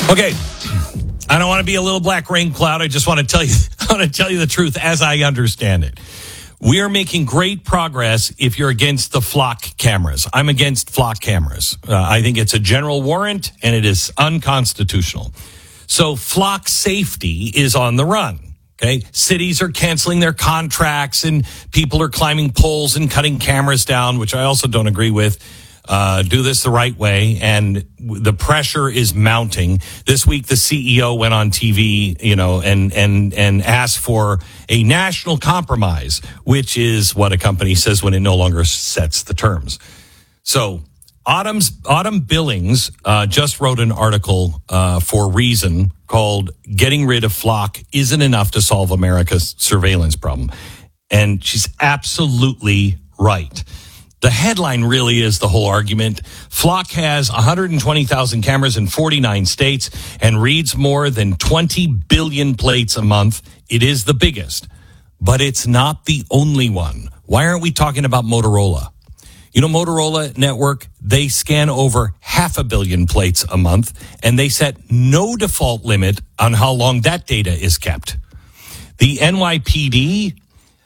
Okay, I don't want to be a little black rain cloud. I just want to tell you the truth as I understand it. We are making great progress if you're against the flock cameras. I'm against flock cameras. I think it's a general warrant and it is unconstitutional. So flock safety is on the run. Okay, cities are canceling their contracts and people are climbing poles and cutting cameras down, which I also don't agree with. Do this the right way, and the pressure is mounting. This week, the CEO went on TV, and asked for a national compromise, which is what a company says when it no longer sets the terms. So, Autumn Billings just wrote an article for Reason called "Getting Rid of Flock Isn't Enough to Solve America's Surveillance Problem," and she's absolutely right. The headline really is the whole argument. Flock has 120,000 cameras in 49 states and reads more than 20 billion plates a month. It is the biggest, but it's not the only one. Why aren't we talking about Motorola? Motorola Network, they scan over 500 million plates a month, and they set no default limit on how long that data is kept. The NYPD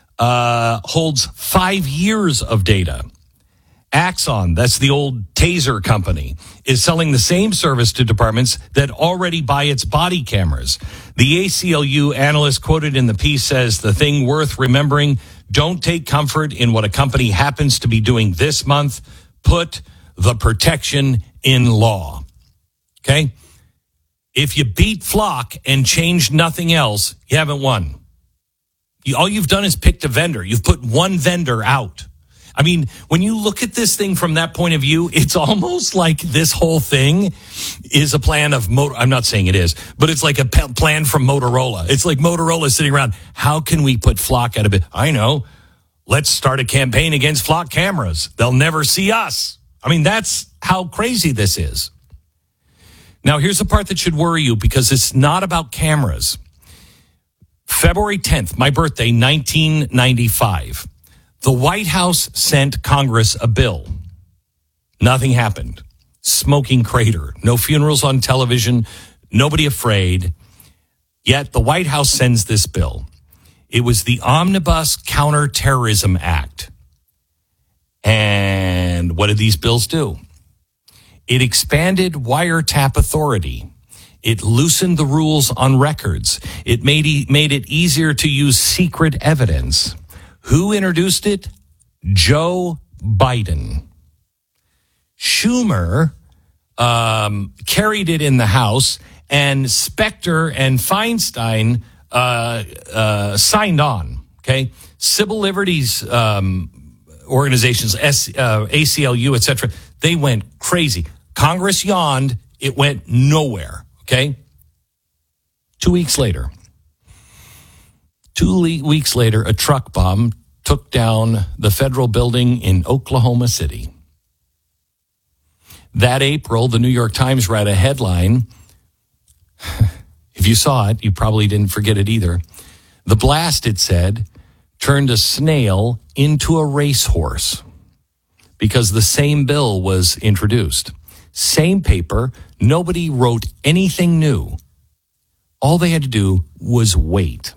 holds 5 years of data. Axon, that's the old Taser company, is selling the same service to departments that already buy its body cameras. The ACLU analyst quoted in the piece says, the thing worth remembering, don't take comfort in what a company happens to be doing this month. Put the protection in law. Okay? If you beat Flock and change nothing else, you haven't won. All you've done is picked a vendor. You've put one vendor out. I mean, when you look at this thing from that point of view, it's almost like this whole thing is a plan of I'm not saying it is, but it's like a plan from Motorola. It's like Motorola sitting around. How can we put Flock out of it? I know. Let's start a campaign against Flock cameras. They'll never see us. I mean, that's how crazy this is. Now, here's the part that should worry you because it's not about cameras. February 10th, my birthday, 1995. The White House sent Congress a bill. Nothing happened. Smoking crater. No funerals on television. Nobody afraid. Yet the White House sends this bill. It was the Omnibus Counterterrorism Act. And what did these bills do? It expanded wiretap authority. It loosened the rules on records. It made it easier to use secret evidence. Who introduced it? Joe Biden. Schumer carried it in the House, and Specter and Feinstein signed on. Okay, civil liberties organizations, ACLU, etc. They went crazy. Congress yawned. It went nowhere. Okay. 2 weeks later. 2 weeks later, a truck bomb took down the federal building in Oklahoma City. That April, the New York Times ran a headline. If you saw it, you probably didn't forget it either. The blast, it said, turned a snail into a racehorse because the same bill was introduced. Same paper. Nobody wrote anything new. All they had to do was wait.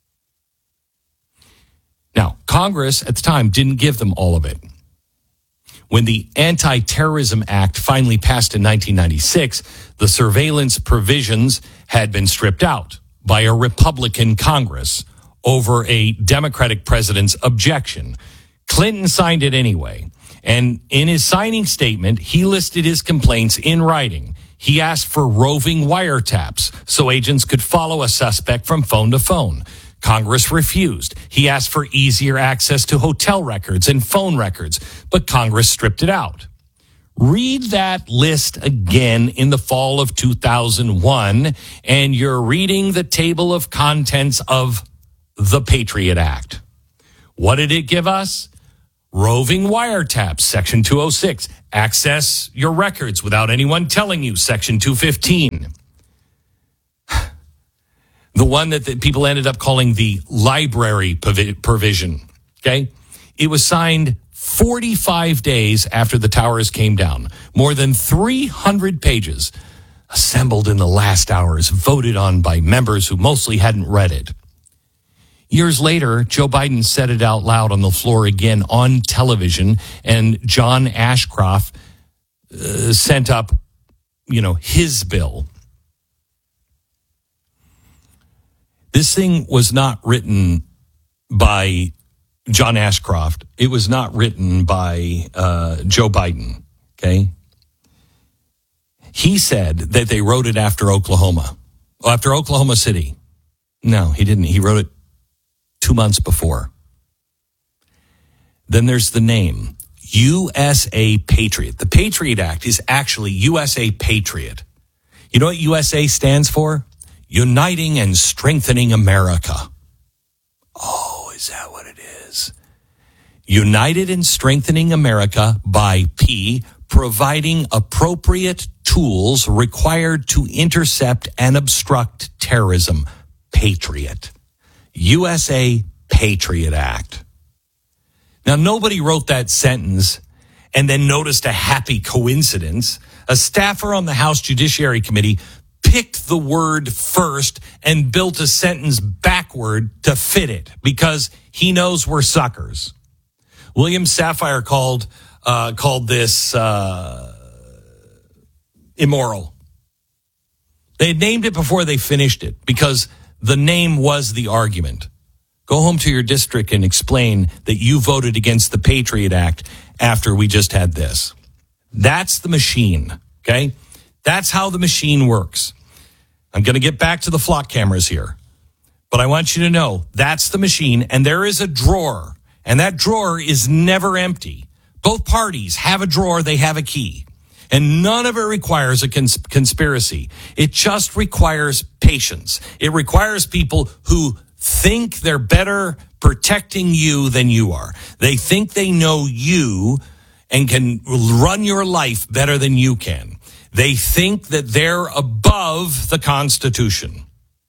Now, Congress at the time didn't give them all of it. When the Anti-Terrorism Act finally passed in 1996, the surveillance provisions had been stripped out by a Republican Congress over a Democratic president's objection. Clinton signed it anyway. And in his signing statement, he listed his complaints in writing. He asked for roving wiretaps so agents could follow a suspect from phone to phone. Congress refused. He asked for easier access to hotel records and phone records, but Congress stripped it out. Read that list again in the fall of 2001, and you're reading the table of contents of the Patriot Act. What did it give us? Roving wiretaps, Section 206. Access your records without anyone telling you, Section 215. The one that people ended up calling the library provision, okay? It was signed 45 days after the towers came down. More than 300 pages. assembled in the last hours, voted on by members who mostly hadn't read it. Years later, Joe Biden said it out loud on the floor again on television, and John Ashcroft sent up, his bill. This thing was not written by John Ashcroft. It was not written by Joe Biden, okay? He said that they wrote it after Oklahoma City. No, he didn't. He wrote it 2 months before. Then there's the name, USA Patriot. The Patriot Act is actually USA Patriot. You know what USA stands for? Uniting and Strengthening America. Oh, is that what it is? United and Strengthening America by P, providing appropriate tools required to intercept and obstruct terrorism. Patriot. USA Patriot Act. Now, nobody wrote that sentence and then noticed a happy coincidence. A staffer on the House Judiciary Committee picked the word first and built a sentence backward to fit it because he knows we're suckers. William Safire called this immoral. They had named it before they finished it because the name was the argument. Go home to your district and explain that you voted against the Patriot Act after we just had this. That's the machine, okay? That's how the machine works. I'm going to get back to the flock cameras here, but I want you to know that's the machine, and there is a drawer, and that drawer is never empty. Both parties have a drawer, they have a key, and none of it requires a conspiracy. It just requires patience. It requires people who think they're better protecting you than you are. They think they know you and can run your life better than you can. They think that they're above the Constitution.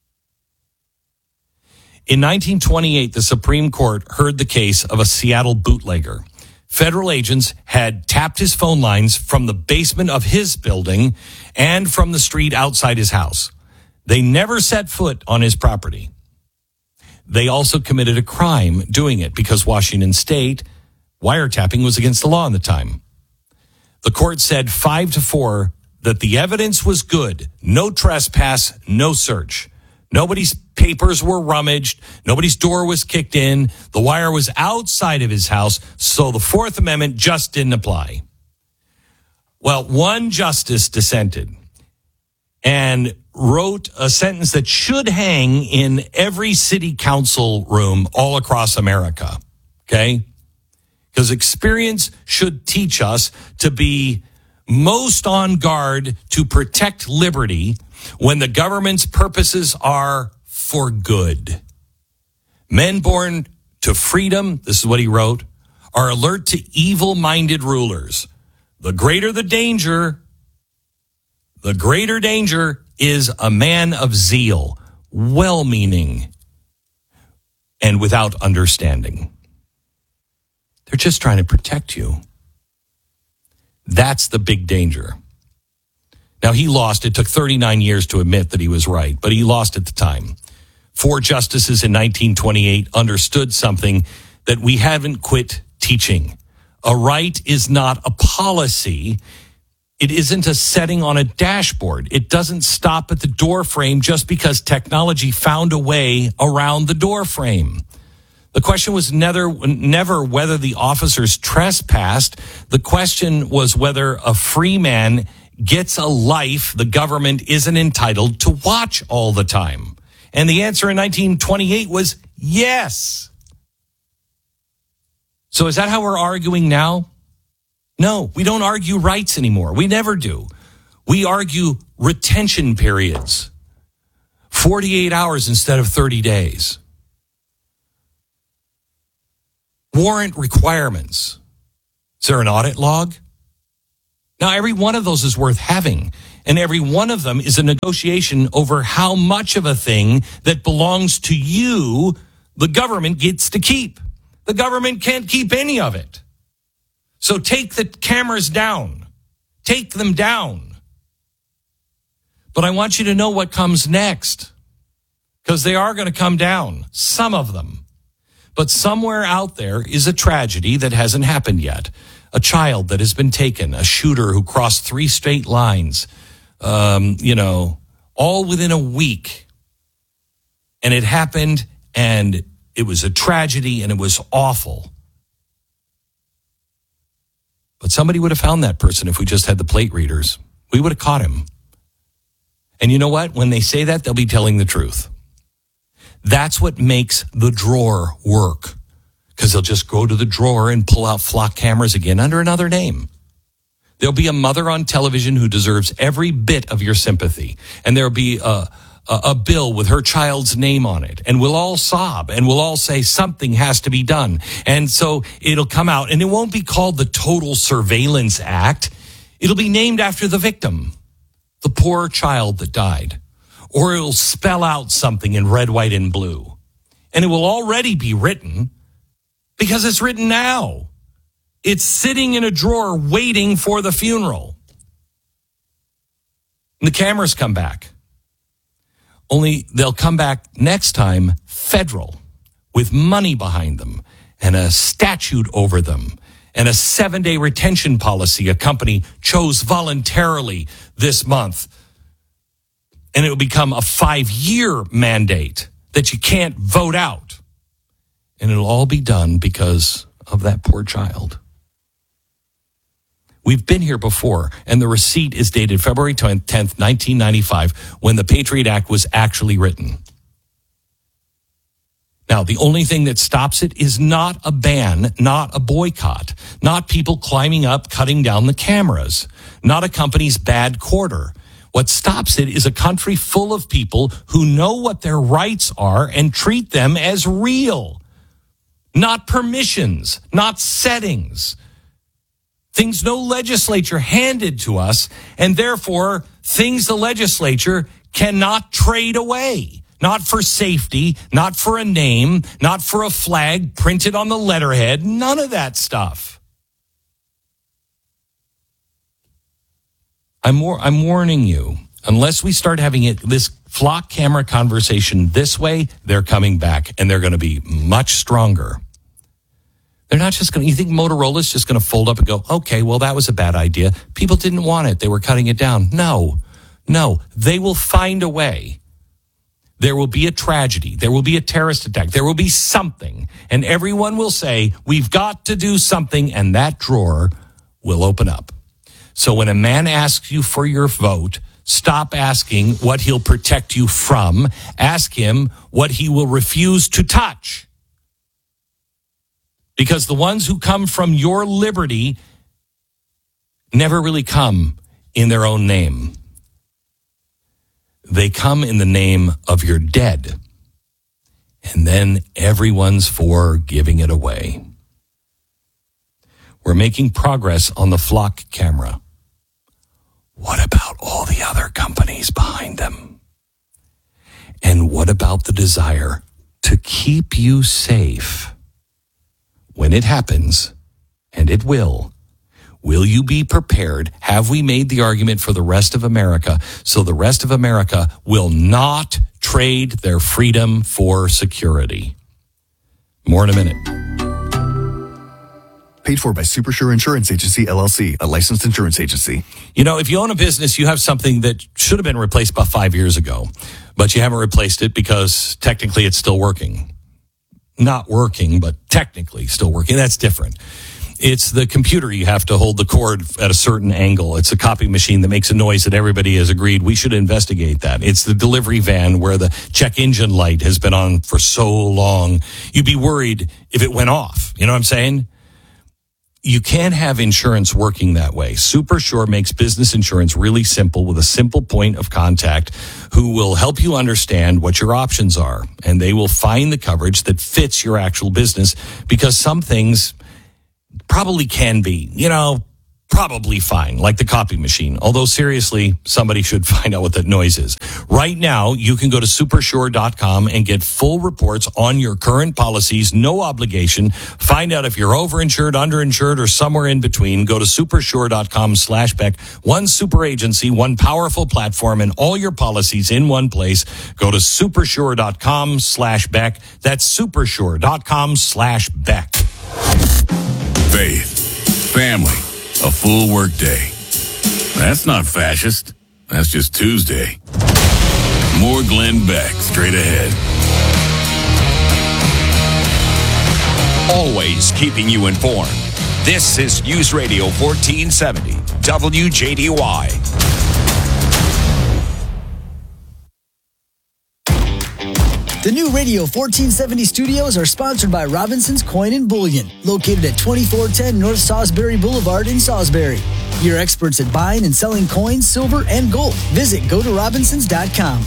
In 1928, the Supreme Court heard the case of a Seattle bootlegger. Federal agents had tapped his phone lines from the basement of his building and from the street outside his house. They never set foot on his property. They also committed a crime doing it because Washington State wiretapping was against the law at the time. The court said 5-4 that the evidence was good. No trespass, no search. Nobody's papers were rummaged. Nobody's door was kicked in. The wire was outside of his house, so the Fourth Amendment just didn't apply. Well, one justice dissented and wrote a sentence that should hang in every city council room all across America, okay? Because experience should teach us to be most on guard to protect liberty when the government's purposes are for good. Men born to freedom, this is what he wrote, are alert to evil-minded rulers. The greater danger is a man of zeal, well-meaning, and without understanding. They're just trying to protect you. That's the big danger. Now, he lost. It took 39 years to admit that he was right, but he lost at the time. 4 justices in 1928 understood something that we haven't quit teaching. A right is not a policy. It isn't a setting on a dashboard. It doesn't stop at the door frame just because technology found a way around the door frame. The question was never whether the officers trespassed. The question was whether a free man gets a life the government isn't entitled to watch all the time. And the answer in 1928 was yes. So is that how we're arguing now? No, we don't argue rights anymore. We never do. We argue retention periods. 48 hours instead of 30 days. Warrant requirements. Is there an audit log? Now, every one of those is worth having, and every one of them is a negotiation over how much of a thing that belongs to you the government gets to keep. The government can't keep any of it. So take the cameras down. Take them down. But I want you to know what comes next, because they are going to come down, some of them. But somewhere out there is a tragedy that hasn't happened yet. A child that has been taken, a shooter who crossed 3 state lines, all within a week. And it happened, and it was a tragedy, and it was awful. But somebody would have found that person if we just had the plate readers. We would have caught him. And you know what? When they say that, they'll be telling the truth. That's what makes the drawer work, because they'll just go to the drawer and pull out flock cameras again under another name. There'll be a mother on television who deserves every bit of your sympathy, and there'll be a bill with her child's name on it, and we'll all sob, and we'll all say something has to be done. And so it'll come out, and it won't be called the Total Surveillance Act. It'll be named after the victim, the poor child that died. Or it'll spell out something in red, white, and blue. And it will already be written, because it's written now. It's sitting in a drawer waiting for the funeral. And the cameras come back. Only they'll come back next time federal, with money behind them and a statute over them and a 7-day retention policy a company chose voluntarily this month. And it will become a 5-year mandate that you can't vote out. And it'll all be done because of that poor child. We've been here before, and the receipt is dated February 10th, 1995, when the Patriot Act was actually written. Now, the only thing that stops it is not a ban, not a boycott, not people climbing up, cutting down the cameras, not a company's bad quarter. What stops it is a country full of people who know what their rights are and treat them as real, not permissions, not settings. Things no legislature handed to us, and therefore things the legislature cannot trade away. Not for safety, not for a name, not for a flag printed on the letterhead, none of that stuff. I'm warning you, unless we start having this flock camera conversation this way, they're coming back, and they're going to be much stronger. They're not just going to, you think Motorola's just going to fold up and go, okay, well, that was a bad idea. People didn't want it. They were cutting it down. No, they will find a way. There will be a tragedy. There will be a terrorist attack. There will be something. And everyone will say, we've got to do something. And that drawer will open up. So when a man asks you for your vote, stop asking what he'll protect you from. Ask him what he will refuse to touch. Because the ones who come from your liberty never really come in their own name. They come in the name of your dead. And then everyone's for giving it away. We're making progress on the flock camera. What about all the other companies behind them? And what about the desire to keep you safe? When it happens, and it will you be prepared? Have we made the argument for the rest of America so the rest of America will not trade their freedom for security? More in a minute. Paid for by Supersure Insurance Agency, LLC, a licensed insurance agency. You know, if you own a business, you have something that should have been replaced about 5 years ago, but you haven't replaced it because technically it's still working. Not working, but technically still working. That's different. It's the computer. You have to hold the cord at a certain angle. It's a copy machine that makes a noise that everybody has agreed we should investigate that. It's the delivery van where the check engine light has been on for so long. You'd be worried if it went off. You know what I'm saying? You can't have insurance working that way. Supersure makes business insurance really simple with a simple point of contact who will help you understand what your options are. And they will find the coverage that fits your actual business, because some things probably can be, probably fine, like the copy machine. Although, seriously, somebody should find out what that noise is. Right now, you can go to supersure.com and get full reports on your current policies, no obligation. Find out if you're overinsured, underinsured, or somewhere in between. Go to supersure.com/Beck. One super agency, one powerful platform, and all your policies in one place. Go to supersure.com/Beck. That's supersure.com/Beck. Faith, family, a full work day. That's not fascist. That's just Tuesday. More Glenn Beck straight ahead. Always keeping you informed. This is News Radio 1470, WJDY. The new Radio 1470 studios are sponsored by Robinson's Coin and Bullion, located at 2410 North Salisbury Boulevard in Salisbury. Your experts at buying and selling coins, silver, and gold. Visit GoToRobinsons.com.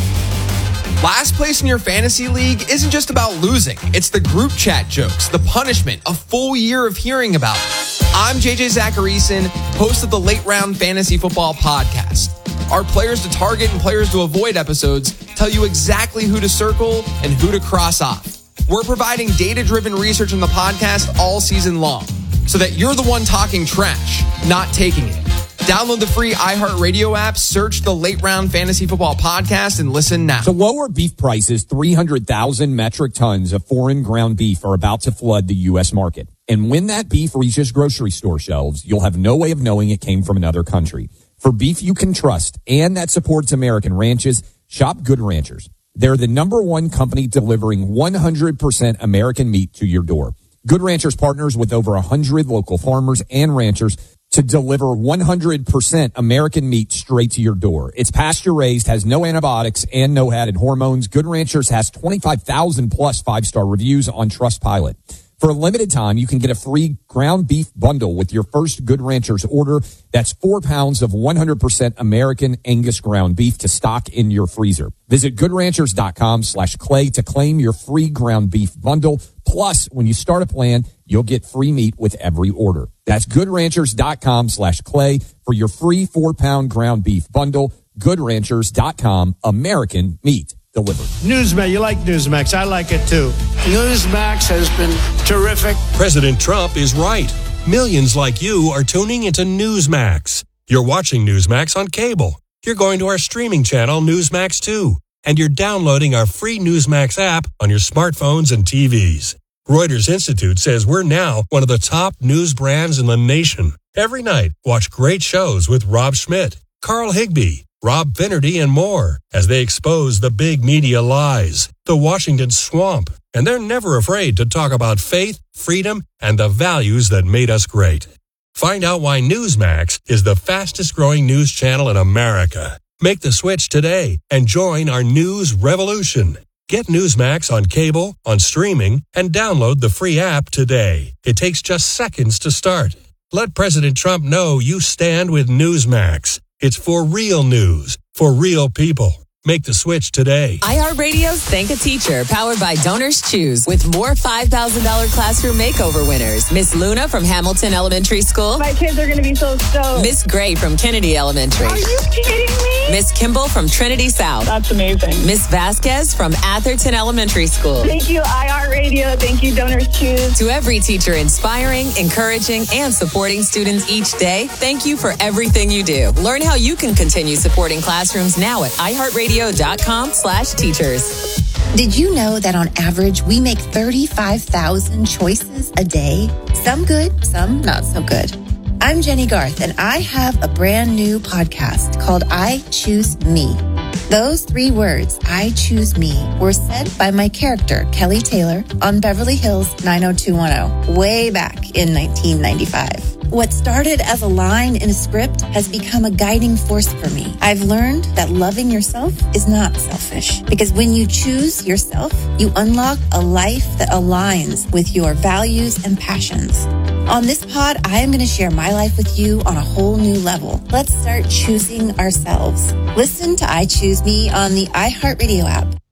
Last place in your fantasy league isn't just about losing. It's the group chat jokes, the punishment, a full year of hearing about it. I'm JJ Zacharyson, host of the Late Round Fantasy Football Podcast. Our players to target and players to avoid episodes tell you exactly who to circle and who to cross off. We're providing data-driven research in the podcast all season long so that you're the one talking trash, not taking it. Download the free iHeartRadio app, search the Late Round Fantasy Football Podcast, and listen now. To lower beef prices, 300,000 metric tons of foreign ground beef are about to flood the U.S. market. And when that beef reaches grocery store shelves, you'll have no way of knowing it came from another country. For beef you can trust and that supports American ranches, shop Good Ranchers. They're the #1 company delivering 100% American meat to your door. Good Ranchers partners with over 100 local farmers and ranchers to deliver 100% American meat straight to your door. It's pasture-raised, has no antibiotics, and no added hormones. Good Ranchers has 25,000 plus 5-star reviews on Trustpilot. For a limited time, you can get a free ground beef bundle with your first Good Ranchers order. That's 4 pounds of 100% American Angus ground beef to stock in your freezer. Visit goodranchers.com/clay to claim your free ground beef bundle. Plus, when you start a plan, you'll get free meat with every order. That's goodranchers.com/clay for your free 4-pound ground beef bundle. Goodranchers.com, American meat delivered. Newsmax, you like Newsmax. I like it too. Newsmax has been terrific. President Trump is right. Millions like you are tuning into Newsmax. You're watching Newsmax on cable. You're going to our streaming channel, Newsmax 2. And you're downloading our free Newsmax app on your smartphones and TVs. Reuters Institute says we're now one of the top news brands in the nation. Every night, watch great shows with Rob Schmidt, Carl Higbee, Rob Finnerty, and more as they expose the big media lies, the Washington swamp, and they're never afraid to talk about faith, freedom, and the values that made us great. Find out why Newsmax is the fastest growing news channel in America. Make the switch today and join our news revolution. Get Newsmax on cable, on streaming, and download the free app today. It takes just seconds to start. Let President Trump know you stand with Newsmax. It's for real news, for real people. Make the switch today. iHeartRadio's Thank a Teacher, powered by Donors Choose, with more $5,000 classroom makeover winners. Miss Luna from Hamilton Elementary School. My kids are going to be so stoked. Miss Gray from Kennedy Elementary. Are you kidding me? Miss Kimball from Trinity South. That's amazing. Miss Vasquez from Atherton Elementary School. Thank you, iHeartRadio. Thank you, Donors Choose. To every teacher inspiring, encouraging, and supporting students each day, thank you for everything you do. Learn how you can continue supporting classrooms now at iHeartRadio.com/teachers. Did you know that on average, we make 35,000 choices a day? Some good, some not so good. I'm Jenny Garth, and I have a brand new podcast called I Choose Me. Those 3 words, I choose me, were said by my character, Kelly Taylor, on Beverly Hills 90210, way back in 1995. What started as a line in a script has become a guiding force for me. I've learned that loving yourself is not selfish, because when you choose yourself, you unlock a life that aligns with your values and passions. On this pod, I am going to share my life with you on a whole new level. Let's start choosing ourselves. Listen to I Choose Me on the iHeartRadio app,